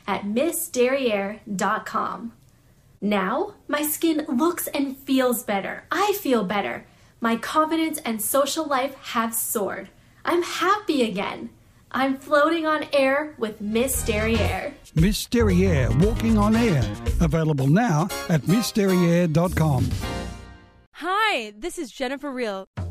at MissDerriere.com. Now, my skin looks and feels better. I feel better. My confidence and social life have soared. I'm happy again. I'm floating on air with Miss Derriere. Miss Derriere, Walking on Air. Available now at MissDerriere.com. Hi, this is Jennifer Real.